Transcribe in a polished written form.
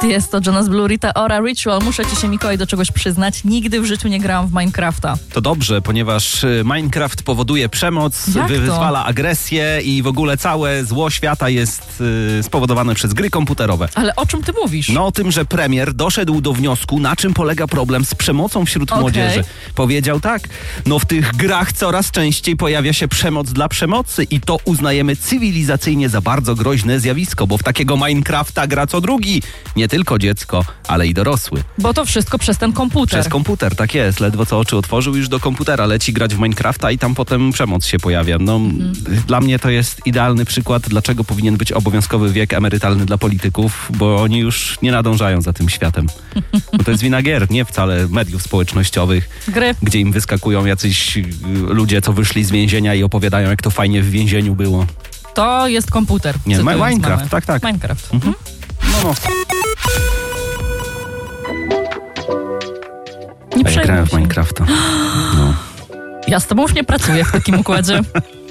Jest to Jonas Blue, Rita Ora, Ritual. Muszę ci się, Mikołaj, do czegoś przyznać. Nigdy w życiu nie grałam w Minecrafta. To dobrze, ponieważ Minecraft powoduje przemoc, wyzwala agresję i w ogóle całe zło świata jest spowodowane przez gry komputerowe. Ale o czym ty mówisz? No o tym, że premier doszedł do wniosku, na czym polega problem z przemocą wśród młodzieży. Powiedział tak, no w tych grach coraz częściej pojawia się przemoc dla przemocy i to uznajemy cywilizacyjnie za bardzo groźne zjawisko, bo w takiego Minecrafta gra co drugi. Nie tylko dziecko, ale i dorosły. Bo to wszystko przez ten komputer. Przez komputer, tak jest. Ledwo co oczy otworzył, już do komputera leci grać w Minecrafta i tam potem przemoc się pojawia. No, Dla mnie to jest idealny przykład, dlaczego powinien być obowiązkowy wiek emerytalny dla polityków, bo oni już nie nadążają za tym światem. Bo to jest wina gier, nie wcale mediów społecznościowych, gry, gdzie im wyskakują jacyś ludzie, co wyszli z więzienia i opowiadają, jak to fajnie w więzieniu było. To jest komputer. Nie, Minecraft, tak. Minecraft. No. Nie ja grałem w Minecrafta. No. Ja z tobą już nie pracuję w takim układzie.